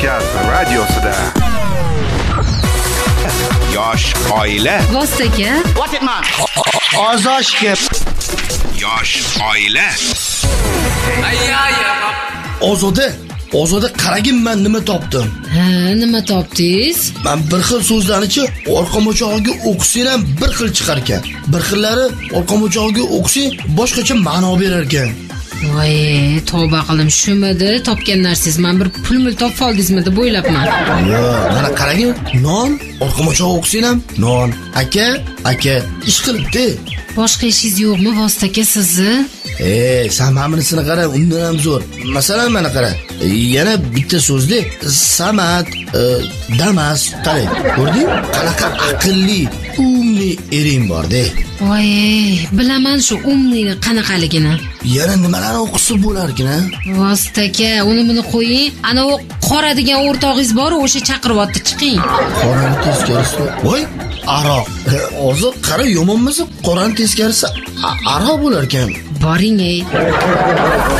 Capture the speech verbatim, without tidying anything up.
Podcast radiosida. Yosh oila. Vostaga. What it man? Ozoshga. Yosh oila. Ozoda. Ozoda qaragin men nima topdim. Ha, nima topdingiz? Men bir xil so'zlarni-chi orqamochog'iga o'qisang ham bir xil chiqar ekan. Bir xillari orqamochog'iga o'qisang boshqacha ma'no berar ekan. Voy, tavba qildim, shumidi topgan narsangiz. Men bir pul-mul topib oldingizmi deb o'ylabman. Yo'q, mana qaragin, non, orqamochog' o'qisang ham non. Aka, aka, ish qilibdi. Boshqa ishingiz yo'qmi, Vostaga sizni? Ey, sen ma'nosini qara, undan ham zo'r. Masalan, mana qara. Yana bitta so'zli Samat, e, Damas, qarang. Ko'rding? Qanaqa aqlli, umli ering bor-da. Voy, bilaman shu umning qanaqaligini. Yana nimalarni o'qisa bo'larkin, ha? Vostaga, uni buni qo'ying. Ana u qora degan o'rtog'ingiz bor, o'sha chaqiryapti, chiqing. Qorani teskarisi. Voy, aroq. Hozir qara yomonmasa, qorani teskarisi aroq bo'lar ekan. Boring ey.